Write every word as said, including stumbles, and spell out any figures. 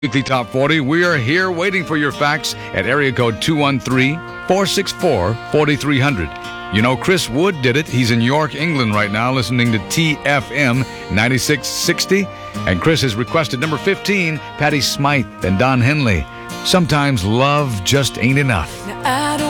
Weekly Top forty. We are here waiting for your facts at area code two one three, four six four, four three zero zero. You know, Chris Wood did it. He's in York, England right now listening to T F M ninety-six sixty. And Chris has requested number fifteen, Patty Smythe and Don Henley. Sometimes love just ain't enough. Now, I don't